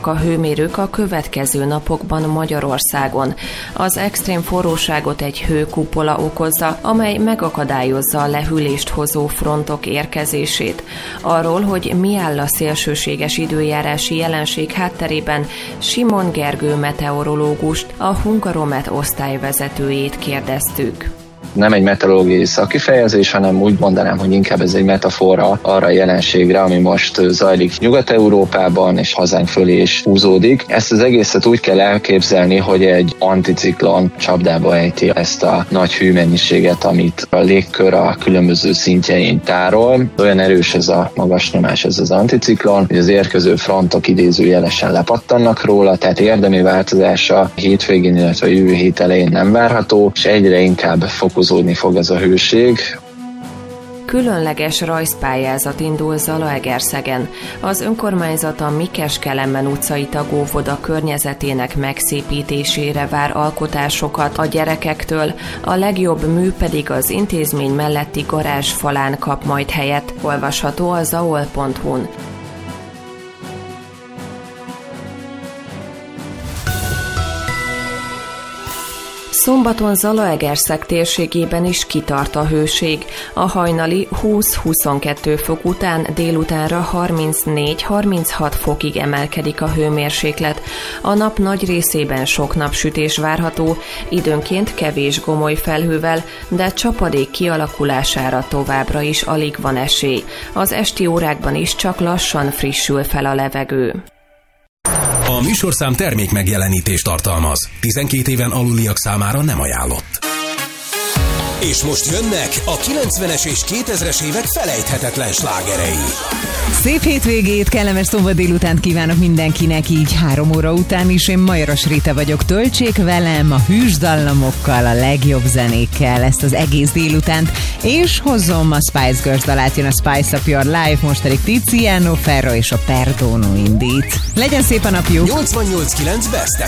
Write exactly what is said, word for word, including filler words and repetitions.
várhatóak a hőmérők a következő napokban Magyarországon. Az extrém forróságot egy hőkupola okozza, amely megakadályozza a lehűlést hozó frontok érkezését. Arról, hogy mi áll a szélsőséges időjárási jelenség hátterében, Simon Gergő meteorológust, a Hungaromet osztályvezetőjét kérdeztük. Nem egy meteorológiai szakifejezés, hanem úgy mondanám, hogy inkább ez egy metafora arra a jelenségre, ami most zajlik Nyugat-Európában és hazánk fölé is húzódik. Ezt az egészet úgy kell elképzelni, hogy egy anticiklon csapdába ejti ezt a nagy hőmennyiséget, amit a légkör a különböző szintjein tárol. Olyan erős ez a magas nyomás, ez az anticiklon, hogy az érkező frontok idézőjelesen lepattannak róla, tehát érdemi változása hétvégén, illetve a jövő hét elején nem várható, és egyre inkább fokozódni fog ez a hőség. Különleges rajzpályázat indul Zalaegerszegen. Az önkormányzat a Mikes-Kelemen utcai tagóvoda környezetének megszépítésére vár alkotásokat a gyerekektől, a legjobb mű pedig az intézmény melletti garázs falán kap majd helyet, olvasható a zaol pont hu-n. Szombaton Zalaegerszeg térségében is kitart a hőség. A hajnali húsz-huszonkettő fok után délutánra harmincnégy-harminchat fokig emelkedik a hőmérséklet. A nap nagy részében sok napsütés várható, időnként kevés gomoly felhővel, de csapadék kialakulására továbbra is alig van esély. Az esti órákban is csak lassan frissül fel a levegő. A műsorszám termék megjelenítést tartalmaz. tizenkét éven aluliak számára nem ajánlott. És most jönnek a kilencvenes és kétezres évek felejthetetlen slágerei. Szép hétvégét, kellemes szombat délutánt kívánok mindenkinek, így három óra után is. Én Majoros Rita vagyok, töltsék velem a hűs dallamokkal, a legjobb zenékkel ezt az egész délutánt, és hozzom a Spice Girls dalát, jön a Spice Up Your Life, most pedig Tiziano Ferro és a Perdono indít. Legyen szép a napjuk! nyolcvannyolc kilenc Best